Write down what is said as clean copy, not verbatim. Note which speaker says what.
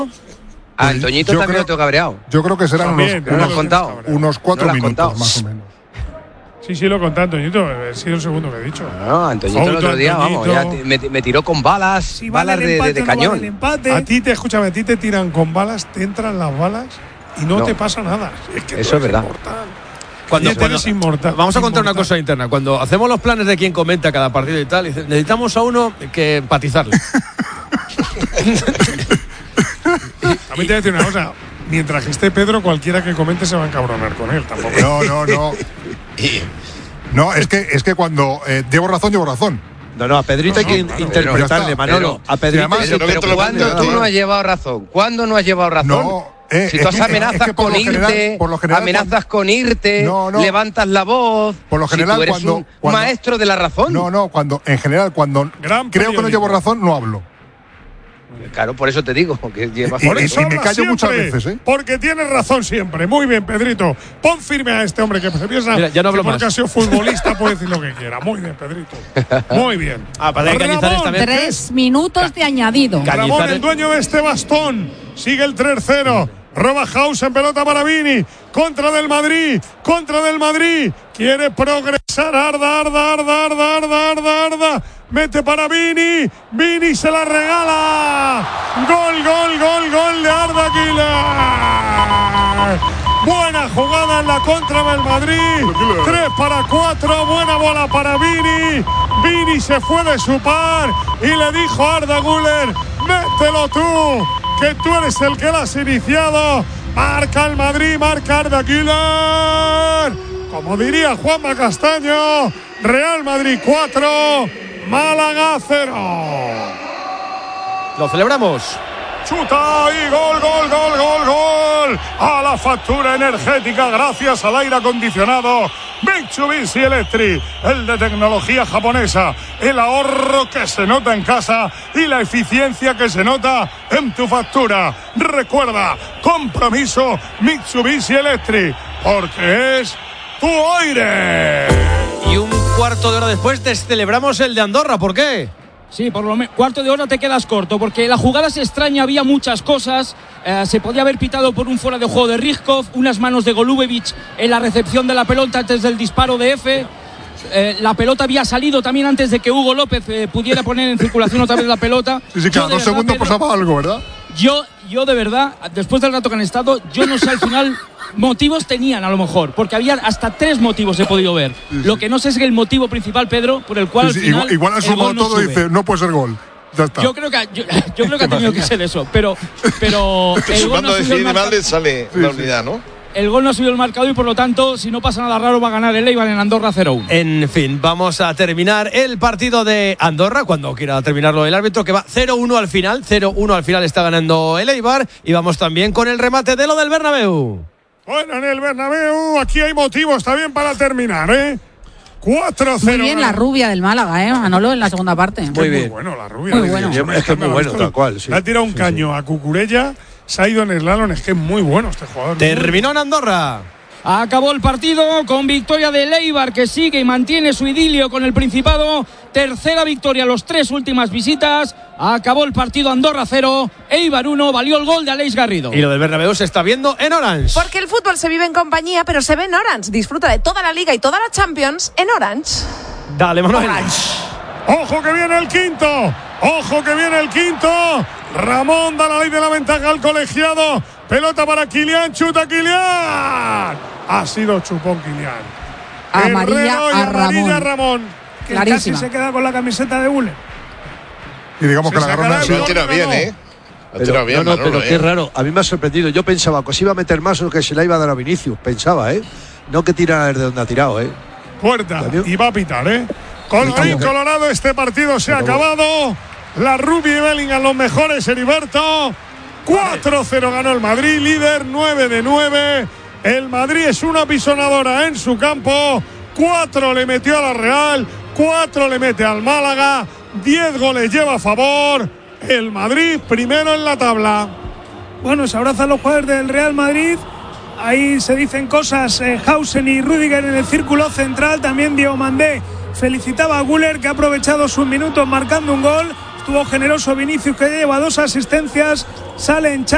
Speaker 1: Antoñito también lo tengo cabreado.
Speaker 2: Yo creo que serán unos 4 minutos más o menos.
Speaker 3: Sí, lo he contado, Antoñito. Ha sido el segundo que he dicho.
Speaker 1: No, Antoñito el otro día, vamos, ya me tiró con balas, balas de cañón.
Speaker 3: A ti te tiran con balas, te entran las balas y no te pasa nada. Es que
Speaker 1: eso es verdad.
Speaker 4: Cuando vamos a contar una cosa interna. Cuando hacemos los planes de quién comenta cada partido y tal, necesitamos a uno que empatizarle.
Speaker 3: A mí te voy a decir una cosa. Mientras que esté Pedro, cualquiera que comente se va a encabronar con él. Tampoco.
Speaker 2: No. No, es que cuando llevo razón.
Speaker 1: No, a Pedrito hay que interpretarle, Manolo. A Pedrito. Pero ¿cuándo tú no has llevado razón? ¿Cuándo no has llevado razón?
Speaker 2: No.
Speaker 1: Si tú amenazas con irte, amenazas con irte, levantas la voz.
Speaker 2: Por lo general,
Speaker 1: si tú eres un maestro de la razón.
Speaker 2: No, cuando creo que no llevo razón, no hablo.
Speaker 1: Claro, por eso te digo que llevas.
Speaker 2: Y me callo muchas veces, ¿eh?
Speaker 3: Porque tienes razón siempre. Muy bien, Pedrito. Pon firme a este hombre que se piensa.
Speaker 4: Mira, ya no hablo
Speaker 3: que porque
Speaker 4: más.
Speaker 3: ha sido futbolista puede decir lo que quiera. Muy bien, Pedrito. Muy bien.
Speaker 4: Para engañizar esta vez.
Speaker 5: 3 minutos de añadido.
Speaker 3: Ramón, el dueño de este bastón. Sigue el 3-0. Roba House en pelota para Vini. Contra del Madrid. Quiere progresar. Arda. Mete para Vini. Vini se la regala. Gol de Arda Güler. Buena jugada en la contra del Madrid. 3-4. Buena bola para Vini. Vini se fue de su par y le dijo a Arda Güler: mételo tú, que tú eres el que lo has iniciado. Marca el Madrid, marca Arda Güler. Como diría Juanma Castaño, Real Madrid 4, Málaga 0.
Speaker 4: Lo celebramos.
Speaker 3: Chuta y gol. A la factura energética gracias al aire acondicionado Mitsubishi Electric, el de tecnología japonesa, el ahorro que se nota en casa y la eficiencia que se nota en tu factura. Recuerda, compromiso Mitsubishi Electric, porque es tu aire.
Speaker 4: Y un cuarto de hora después celebramos el de Andorra. ¿Por qué?
Speaker 6: Sí, por lo menos cuarto de hora te quedas corto, porque la jugada es extraña, había muchas cosas. Se podía haber pitado por un fuera de juego de Rijkov, unas manos de Golubovic en la recepción de la pelota antes del disparo de Efe. La pelota había salido también antes de que Hugo López pudiera poner en circulación otra vez la pelota.
Speaker 2: Sí, cada 2 segundos pasaba algo, ¿verdad?
Speaker 6: Yo de verdad, después del rato que han estado, yo no sé al final. Motivos tenían a lo mejor, porque había hasta 3 motivos he podido ver. Sí. Lo que no sé es el motivo principal, Pedro, por el cual al final
Speaker 2: igual al sumado todo sube. Dice, no puede ser gol. Ya está.
Speaker 6: Yo creo que ha tenido que ser eso, pero
Speaker 7: el gol no ha subido mal sale la unidad, ¿no?
Speaker 6: El gol no ha subido el marcador y por lo tanto, si no pasa nada raro, va a ganar el Eibar en Andorra 0-1.
Speaker 4: En fin, vamos a terminar el partido de Andorra, cuando quiera terminarlo el árbitro, que va 0-1 al final. 0-1 al final está ganando el Eibar. Y vamos también con el remate de lo del Bernabéu.
Speaker 3: Bueno, en el Bernabéu aquí hay motivos también para terminar, 4-0.
Speaker 5: Muy bien la rubia del Málaga, Manolo, en la segunda parte.
Speaker 1: Muy bien.
Speaker 3: Muy bueno la rubia.
Speaker 5: Muy bueno.
Speaker 1: Es que es muy bueno, tal cual. Sí.
Speaker 3: Le ha tirado un caño a Cucurella, se ha ido en el slalom, es que es muy bueno este jugador.
Speaker 4: Terminó en Andorra.
Speaker 6: Acabó el partido con victoria del Eibar, que sigue y mantiene su idilio con el Principado. Tercera victoria, los 3 últimas visitas. Acabó el partido Andorra 0, Eibar 1, valió el gol de Aleix Garrido.
Speaker 4: Y lo del Bernabéu se está viendo en Orange.
Speaker 8: Porque el fútbol se vive en compañía, pero se ve en Orange. Disfruta de toda la Liga y toda la Champions en Orange.
Speaker 4: Dale, Manuel.
Speaker 3: ¡Ojo que viene el quinto! Ramón da la ley de la ventaja al colegiado. Pelota para Kylian, chuta Kylian. Ha sido chupón Kylian.
Speaker 5: Amarilla a Ramón.
Speaker 9: Que casi se queda con la camiseta de Güler.
Speaker 2: Y digamos que la agarró.
Speaker 7: Se lo ha tirado bien,
Speaker 1: pero qué raro. A mí me ha sorprendido. Yo pensaba que se iba a meter más o que se la iba a dar a Vinicius. Pensaba, no que tira desde donde ha tirado,
Speaker 3: Puerta. Y va a pitar, Colorín colorado, este partido se ha acabado. La Rubia y Bellingham los mejores, Heriberto. 4-0 ganó el Madrid, líder 9-9. El Madrid es una pisonadora en su campo. 4 le metió a la Real, 4 le mete al Málaga, 10 goles lleva a favor. El Madrid primero en la tabla.
Speaker 9: Bueno, se abrazan los jugadores del Real Madrid. Ahí se dicen cosas. Hausen y Rüdiger en el círculo central. También Diego Mandé felicitaba a Güler, que ha aprovechado sus minutos marcando un gol. Estuvo generoso Vinicius, que lleva 2 asistencias. Sale en